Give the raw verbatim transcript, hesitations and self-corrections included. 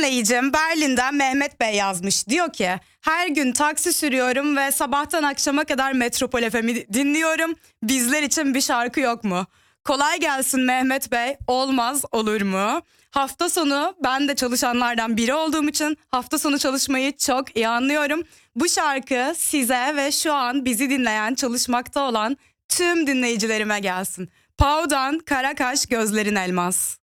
dinleyicim Berlin'den Mehmet Bey yazmış. Diyor ki her gün taksi sürüyorum ve sabahtan akşama kadar Metropol F M'i dinliyorum. Bizler için bir şarkı yok mu? Kolay gelsin Mehmet Bey. Olmaz olur mu? Hafta sonu ben de çalışanlardan biri olduğum için hafta sonu çalışmayı çok iyi anlıyorum. Bu şarkı size ve şu an bizi dinleyen, çalışmakta olan tüm dinleyicilerime gelsin. Pau'dan Karakaş Gözlerin Elmas.